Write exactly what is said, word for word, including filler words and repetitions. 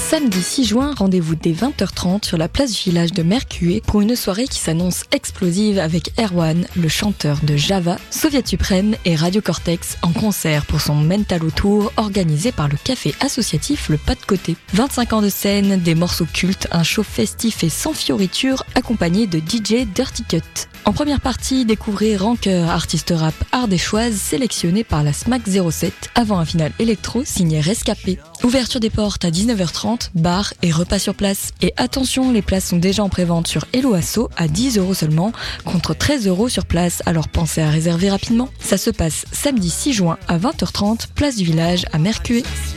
Samedi six juin, rendez-vous dès vingt heures trente sur la place du village de Mercué pour une soirée qui s'annonce explosive avec Erwan, le chanteur de Java, Soviet Suprême et Radio Cortex en concert pour son Mentalo Tour organisé par le café associatif Le Pas de Côté. vingt-cinq ans de scène, des morceaux cultes, un show festif et sans fioriture accompagné de D J Dirty Cut. En première partie, découvrez Rancœur, artiste rap ardéchoise sélectionné par la Smack zéro sept avant un final électro signé Rescapé. Ouverture des portes à dix-neuf heures trente, bar et repas sur place. Et attention, les places sont déjà en prévente sur Hello Asso à dix euros seulement, contre treize euros sur place, alors pensez à réserver rapidement. Ça se passe samedi six juin à vingt heures trente, place du village à Mercué.